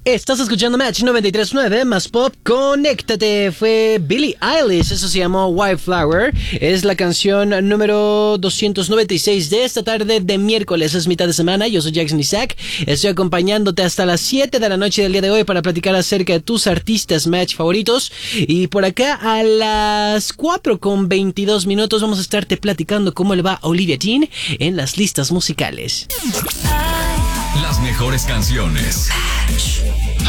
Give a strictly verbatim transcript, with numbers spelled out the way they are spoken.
Estás escuchando Match noventa y tres punto nueve, más pop, conéctate. Fue Billie Eilish, eso se llamó Wildflower. Es la canción número doscientos noventa y seis de esta tarde de miércoles. Es mitad de semana, yo soy Jackson Isaac. Estoy acompañándote hasta las siete de la noche del día de hoy para platicar acerca de tus artistas Match favoritos. Y por acá a las cuatro con veintidós minutos vamos a estarte platicando cómo le va a Olivia Dean en las listas musicales. Las mejores canciones.